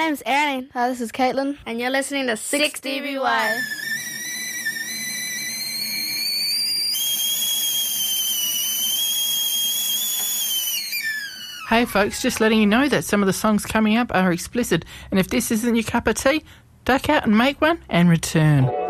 name's Erin. Hi, this is Caitlin. And you're listening to 6DBY. Hey folks, just letting you know that some of the songs coming up are explicit, and if this isn't your cup of tea, duck out and make one and return.